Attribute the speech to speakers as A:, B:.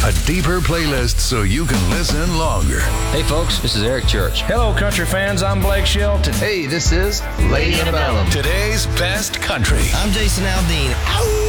A: A deeper playlist so you can listen longer.
B: Hey folks, this is Eric Church.
C: Hello country fans, I'm Blake Shelton.
D: Hey, this is Lady Antebellum.
A: Today's best country.
E: I'm Jason Aldean. Ow!